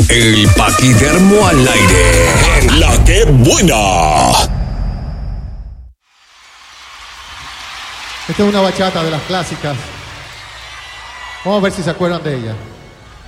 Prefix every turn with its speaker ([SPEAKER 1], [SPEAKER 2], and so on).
[SPEAKER 1] El Paquidermo al aire. En La Que Buena.
[SPEAKER 2] Esta es una bachata de las clásicas. Vamos a ver si se acuerdan de ella.